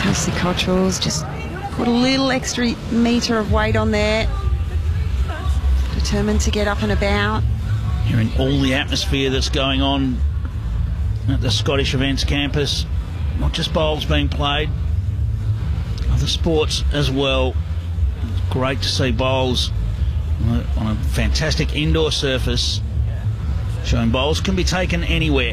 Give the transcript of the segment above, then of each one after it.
Kelsey Cottrell's just put a little extra metre of weight on there. Determined to get up and about. Hearing all the atmosphere that's going on at the Scottish Events campus. Not just bowls being played, other sports as well. It's great to see bowls on a fantastic indoor surface, showing bowls can be taken anywhere.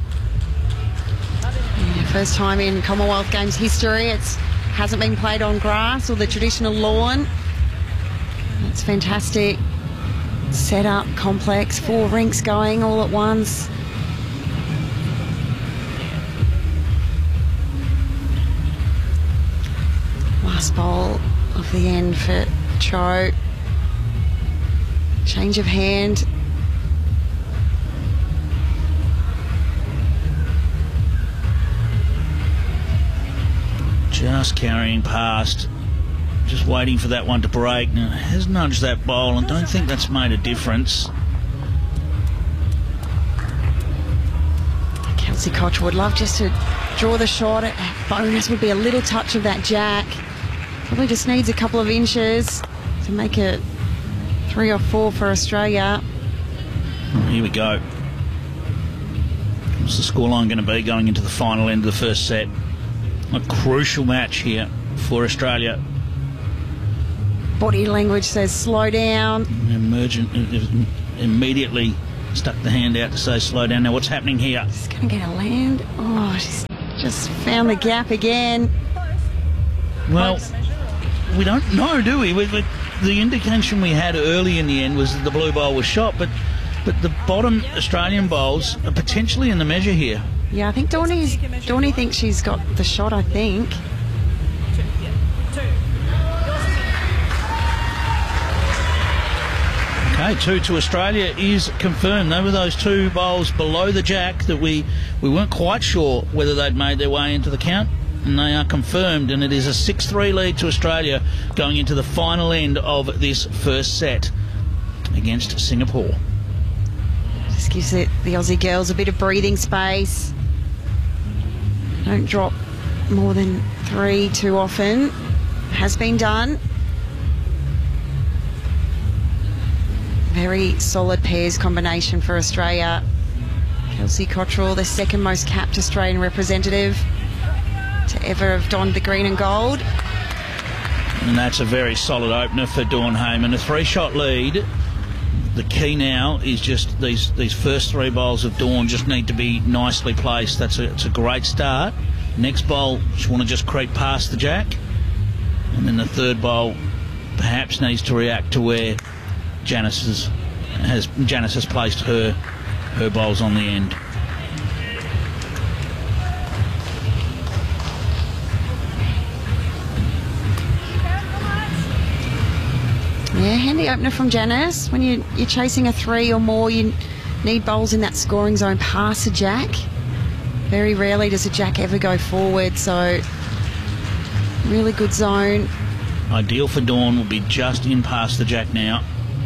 Yeah, first time in Commonwealth Games history. It hasn't been played on grass or the traditional lawn. It's fantastic. Set up, complex, 4 rinks going all at once. Last bowl of the end for Cho. Change of hand. Just carrying past, just waiting for that one to break. Now, has nudged that bowl and don't think that's made a difference. Kelsey Cottrell would love just to draw the shot. Bonus would be a little touch of that jack. Probably just needs a couple of inches to make it 3 or 4 for Australia. Here we go. What's the scoreline going to be going into the final end of the first set? A crucial match here for Australia. Body language says slow down. Immediately stuck the hand out to say slow down. Now what's happening here? She's going to get a land. Oh, she's just found the gap again. Well, we don't know, do we? The indication we had early in the end was that the blue bowl was shot, but the bottom Australian bowls are potentially in the measure here. Yeah, I think Dawnie thinks she's got the shot, I think. Okay, 2 to Australia is confirmed. They were those 2 bowls below the jack that we weren't quite sure whether they'd made their way into the count, and they are confirmed, and it is a 6-3 lead to Australia going into the final end of this first set against Singapore. Just gives the Aussie girls a bit of breathing space. Don't drop more than 3 too often. Has been done. Very solid pairs combination for Australia. Kelsey Cottrell, the second most capped Australian representative to ever have donned the green and gold. And that's a very solid opener for Dawn Hayman. A 3-shot lead. The key now is just these first 3 bowls of Dawn just need to be nicely placed. It's a great start. Next bowl, she want to just creep past the jack. And then the third bowl perhaps needs to react to where Janice has placed her bowls on the end. Yeah, handy opener from Janice. When you're chasing a 3 or more, you need bowls in that scoring zone past the jack. Very rarely does a jack ever go forward, so really good zone. Ideal for Dawn will be just in past the jack now.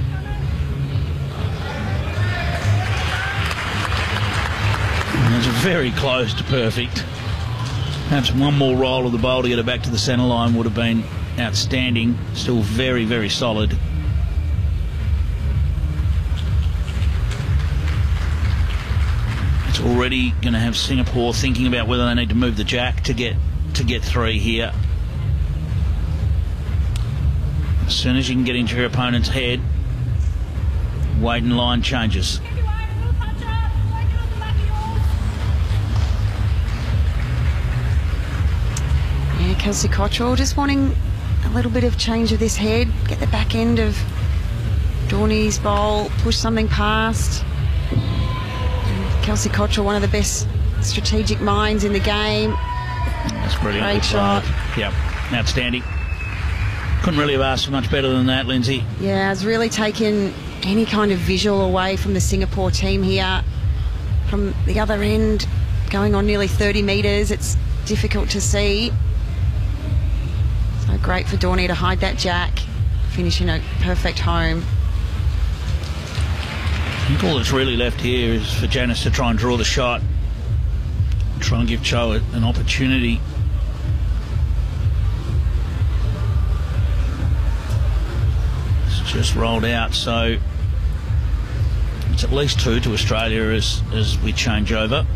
And it's very close to perfect. Perhaps one more roll of the bowl to get it back to the centre line would have been outstanding. Still very, very solid. It's already going to have Singapore thinking about whether they need to move the jack to get 3 here. As soon as you can get into your opponent's head, weight and line changes. Yeah, Kelsey Cottrell just wanting a little bit of change of this head, get the back end of Dawnie's bowl, push something past. Kelsey Cottrell, one of the best strategic minds in the game. That's brilliant. Great shot. Yep, outstanding. Couldn't really have asked for much better than that, Lindsay. Yeah, it's really taken any kind of visual away from the Singapore team here. From the other end, going on nearly 30 metres, it's difficult to see. So great for Dawnie to hide that jack, finishing a perfect home. I think all that's really left here is for Janice to try and draw the shot, try and give Cho an opportunity just rolled out, so it's at least 2 to Australia as we change over.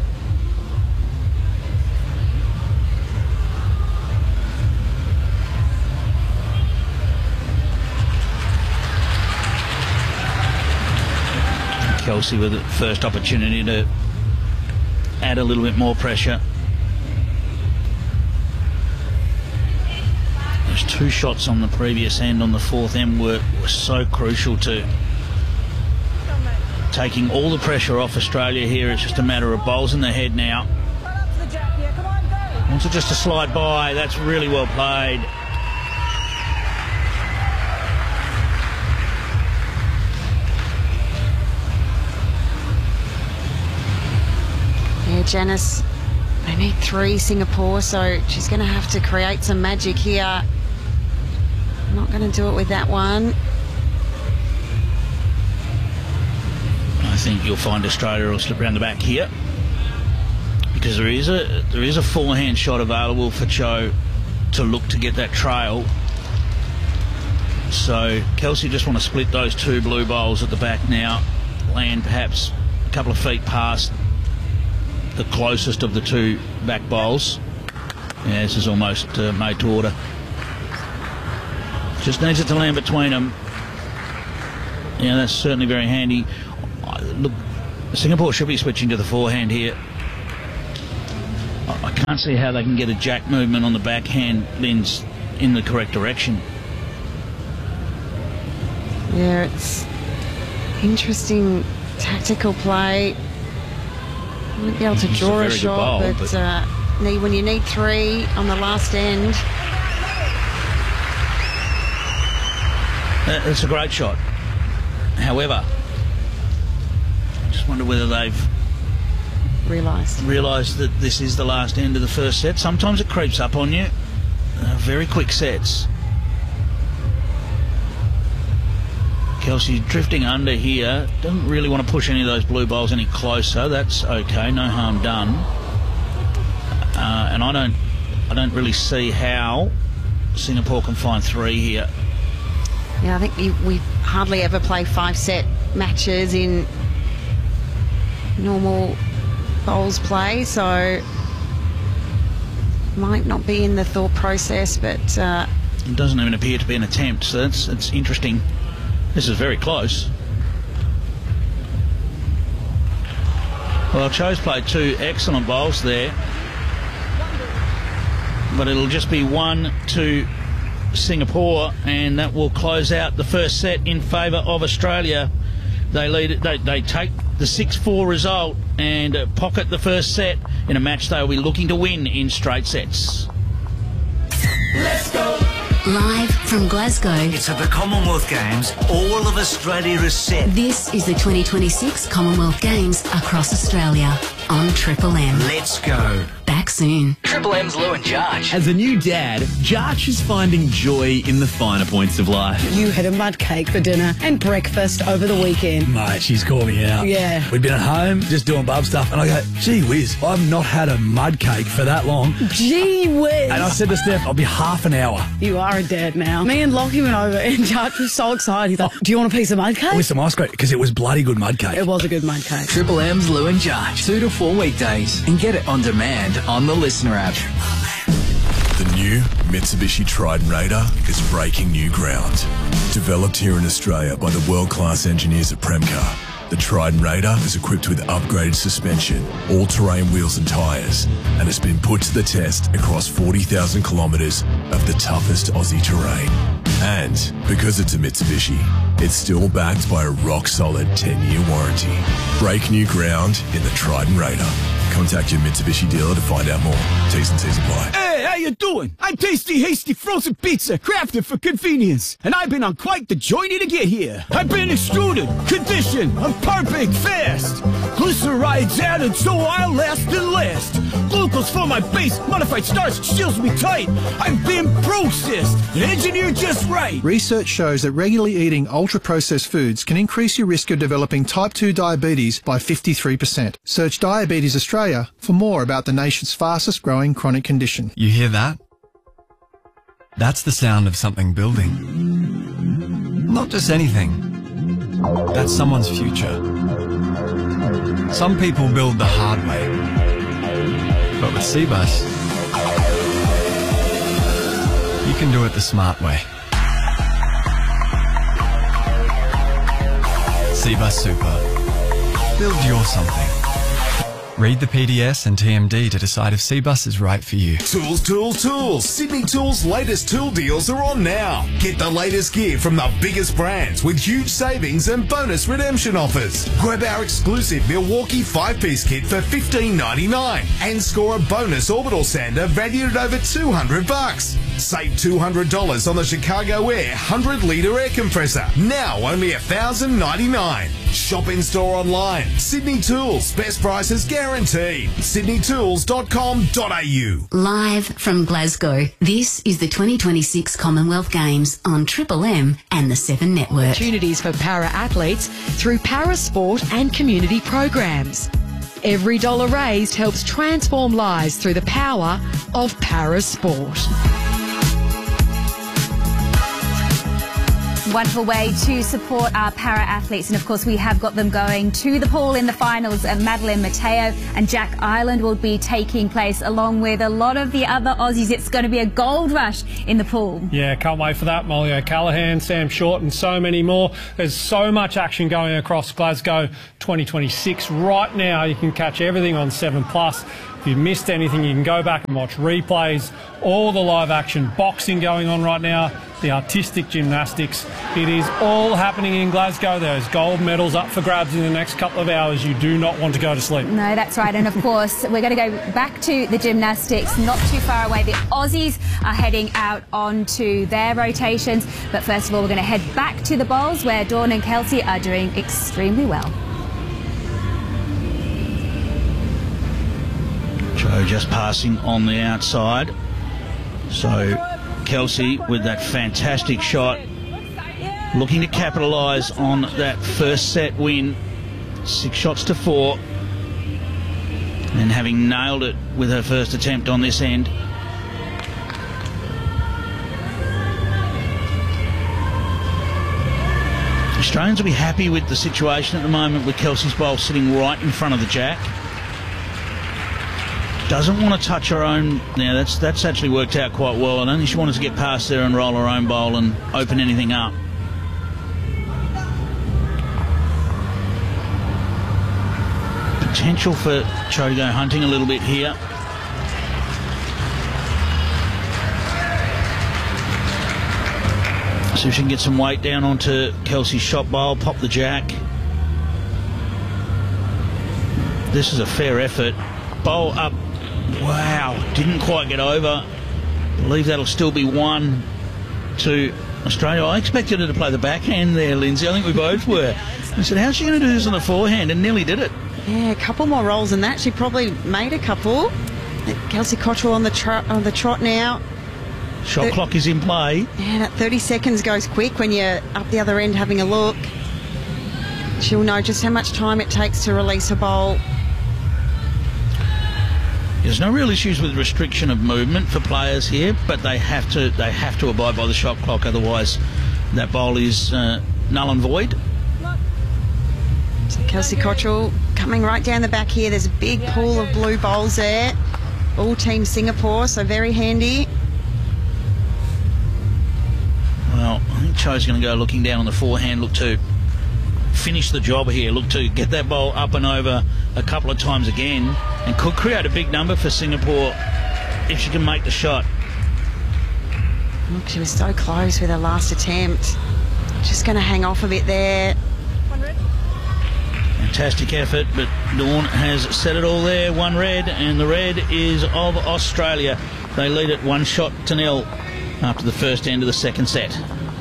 Kelsey with the first opportunity to add a little bit more pressure. Those 2 shots on the previous end on the 4th end were so crucial to taking all the pressure off Australia here. It's just a matter of bowls in the head now. Wants it just to slide by. That's really well played. Yeah, Janice, they need 3 Singapore, so she's going to have to create some magic here. Not going to do it with that one. I think you'll find Australia will slip around the back here, because there is a forehand shot available for Cho to look to get that trail. So Kelsey just want to split those 2 blue bowls at the back now, land perhaps a couple of feet past the closest of the 2 back bowls. Yeah, this is almost made to order. Just needs it to land between them. Yeah, that's certainly very handy. Look, Singapore should be switching to the forehand here. I can't see how they can get a jack movement on the backhand lens in the correct direction. Yeah, it's interesting tactical play. Might be able to draw a shot, bowl, but when you need 3 on the last end. It's a great shot. However, I just wonder whether they've realised that this is the last end of the first set. Sometimes it creeps up on you. Very quick sets. Kelsey drifting under here. Doesn't really want to push any of those blue bowls any closer. That's okay. No harm done. And I don't really see how Singapore can find 3 here. Yeah, I think we hardly ever play 5-set matches in normal bowls play, so might not be in the thought process, but it doesn't even appear to be an attempt, so it's interesting. This is very close. Well, Cho's played 2 excellent bowls there, but it'll just be 1 to Singapore, and that will close out the first set in favour of Australia. They lead it. They take the 6-4 result and pocket the first set in a match they will be looking to win in straight sets. Let's go. Live from Glasgow. It's at the Commonwealth Games. All of Australia is set. This is the 2026 Commonwealth Games across Australia on Triple M. Let's go. Back soon. Triple M's Lou and Jarch. As a new dad, Jarch is finding joy in the finer points of life. You had a mud cake for dinner and breakfast over the weekend. Mate, she's called me out. Yeah. We'd been at home just doing bub stuff, and I go, gee whiz, I've not had a mud cake for that long. Gee whiz. And I said to Steph, I'll be half an hour. You are a dad now. Me and Lockie went over, and Jarch was so excited. He's like, do you want a piece of mud cake? With some ice cream, because it was bloody good mud cake. It was a good mud cake. Triple M's Lou and Jarch, 2 to 4 weekdays, and get it on demand on the Listener app. The new Mitsubishi Triton Raider is breaking new ground. Developed here in Australia by the world-class engineers at Premcar, the Triton Raider is equipped with upgraded suspension, all-terrain wheels and tyres, and has been put to the test across 40,000 kilometres of the toughest Aussie terrain. And because it's a Mitsubishi, it's still backed by a rock-solid 10-year warranty. Break new ground in the Triton Raider. Contact your Mitsubishi dealer to find out more. T's and C's apply. Hey, how you doing? I'm Tasty Hasty Frozen Pizza, crafted for convenience. And I've been on quite the journey to get here. I've been extruded, conditioned, I'm perfect fast. Glycerides added so I'll last and last. Glucose for my base, modified starch seals me tight. I've been processed and engineered just right. Research shows that regularly eating ultra-processed foods can increase your risk of developing type 2 diabetes by 53%. Search Diabetes Australia for more about the nation's fastest growing chronic condition. You hear that? That's the sound of something building. Not just anything. That's someone's future. Some people build the hard way. But with Cbus, you can do it the smart way. Cbus Super. Build your something. Read the PDS and TMD to decide if Cbus is right for you. Tools, tools, tools. Sydney Tools' latest tool deals are on now. Get the latest gear from the biggest brands with huge savings and bonus redemption offers. Grab our exclusive Milwaukee 5-piece kit for $15.99 and score a bonus orbital sander valued at over $200. Save $200 on the Chicago Air 100-litre air compressor. Now only $1,099. Shop in store online. Sydney Tools. Best prices guaranteed. sydneytools.com.au. Live from Glasgow, this is the 2026 Commonwealth Games on Triple M and the 7 Network. Opportunities for para-athletes through para-sport and community programs. Every dollar raised helps transform lives through the power of para-sport. Wonderful way to support our para-athletes, and of course we have got them going to the pool in the finals. Madeline Mateo and Jack Ireland will be taking place along with a lot of the other Aussies. It's going to be a gold rush in the pool. Yeah, can't wait for that. Molly O'Callaghan, Sam Short and so many more. There's so much action going across Glasgow 2026 right now. You can catch everything on 7+. If you missed anything, you can go back and watch replays, all the live action, boxing going on right now, the artistic gymnastics. It is all happening in Glasgow. There's gold medals up for grabs in the next couple of hours. You do not want to go to sleep. No, that's right. And of course, we're going to go back to the gymnastics, not too far away. The Aussies are heading out onto their rotations. But first of all, we're going to head back to the bowls where Dawn and Kelsey are doing extremely well. Joe just passing on the outside. So Kelsey with that fantastic shot, looking to capitalise on that first set win, 6 shots to 4, and having nailed it with her first attempt on this end. Australians will be happy with the situation at the moment with Kelsey's bowl sitting right in front of the jack. Doesn't want to touch her own. Now that's actually worked out quite well. I don't think she wanted to get past there and roll her own bowl and open anything up. Potential for Cho to go hunting a little bit here. See if she can get some weight down onto Kelsey's shot bowl, pop the jack. This is a fair effort. Bowl up. Wow, didn't quite get over. I believe that'll still be 1 to Australia. I expected her to play the backhand there, Lindsay. I think we both were. I said, how's she going to do this on the forehand? And nearly did it. Yeah, a couple more rolls than that. She probably made a couple. Kelsey Cottrell on the trot now. Shot clock is in play. Yeah, that 30 seconds goes quick when you're up the other end having a look. She'll know just how much time it takes to release a bowl. There's no real issues with restriction of movement for players here, but they have to abide by the shot clock, otherwise that bowl is null and void. So Kelsey Cottrell coming right down the back here. There's a big pool of blue bowls there. All Team Singapore, so very handy. Well, I think Cho's going to go looking down on the forehand, look to finish the job here, look to get that bowl up and over a couple of times again, and could create a big number for Singapore if she can make the shot. Look, she was so close with her last attempt. Just going to hang off a bit there. Fantastic effort, but Dawn has set it all there. 1 red, and the red is of Australia. They lead it 1-0 after the first end of the second set.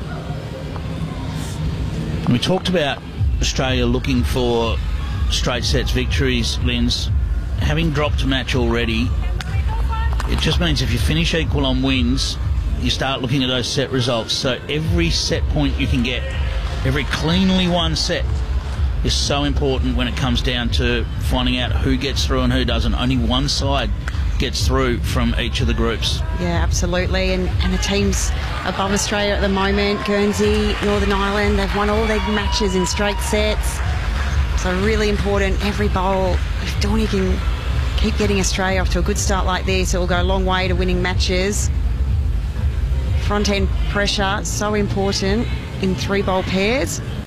And we talked about Australia looking for straight sets victories, Linz. Having dropped a match already, it just means if you finish equal on wins, you start looking at those set results. So every set point you can get, every cleanly won set, is so important when it comes down to finding out who gets through and who doesn't. Only one side gets through from each of the groups. Yeah, absolutely. And the teams above Australia at the moment, Guernsey, Northern Ireland, they've won all their matches in straight sets. So really important, every bowl. If Dawny can keep getting Australia off to a good start like this, it will go a long way to winning matches. Front end pressure, so important in 3-bowl pairs.